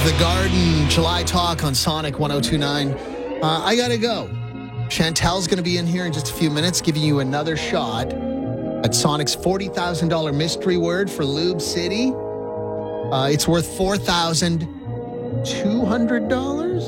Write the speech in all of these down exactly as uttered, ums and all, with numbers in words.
The Garden, July Talk on Sonic one oh two point nine. Uh, I gotta go. Chantel's gonna be in here in just a few minutes, giving you another shot at Sonic's forty thousand dollars mystery word for Lube City. Uh, it's worth four thousand two hundred dollars.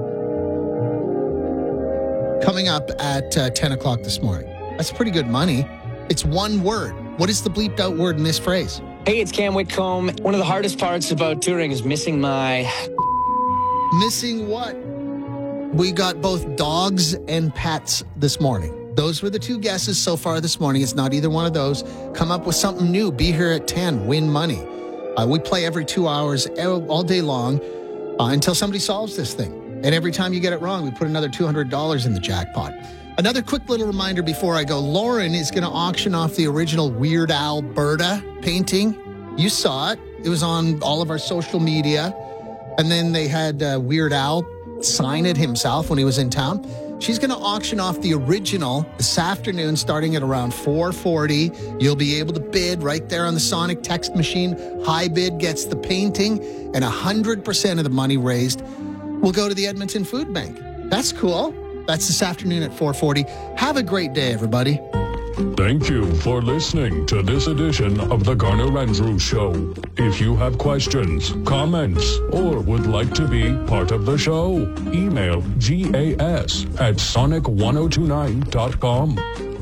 Coming up at uh, ten o'clock this morning. That's pretty good money. It's one word. What is the bleeped out word in this phrase? Hey, it's Cam Whitcomb. One of the hardest parts about touring is missing my... Missing what? We got both dogs and pets this morning. Those were the two guesses so far this morning. It's not either one of those. Come up with something new. Be here at ten. Win money. Uh, we play every two hours all day long uh, until somebody solves this thing. And every time you get it wrong, we put another two hundred dollars in the jackpot. Another quick little reminder before I go. Lauren is going to auction off the original Weird Al Berta painting. You saw it. It was on all of our social media. And then they had uh, Weird Al sign it himself when he was in town. She's going to auction off the original this afternoon starting at around four forty. You'll be able to bid right there on the Sonic text machine. High bid gets the painting, and one hundred percent of the money raised will go to the Edmonton Food Bank. That's cool. That's this afternoon at four forty. Have a great day, everybody. Thank you for listening to this edition of The Garner Andrews Show. If you have questions, comments, or would like to be part of the show, email gas at sonic ten twenty-nine dot com.